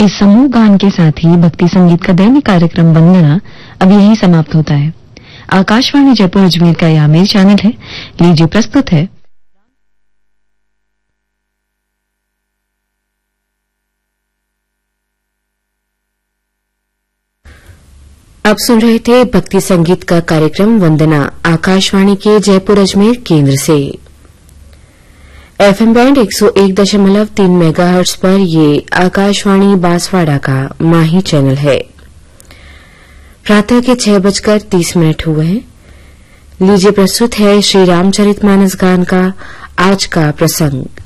इस समूह गान के साथ ही भक्ति संगीत का दैनिक कार्यक्रम वंदना अब यही समाप्त होता है। आकाशवाणी जयपुर अजमेर का यह मेल चैनल है। लीजिए प्रस्तुत है आप सुन रहे थे भक्ति संगीत का कार्यक्रम वंदना आकाशवाणी के जयपुर अजमेर केंद्र से। एफएम बैंड 101.3 मेगाहर्ट्ज पर ये आकाशवाणी बांसवाड़ा का माही चैनल है। प्रातः के 6:30 हुए हैं। लीजिए प्रस्तुत है श्री रामचरितमानस गान का आज का प्रसंग।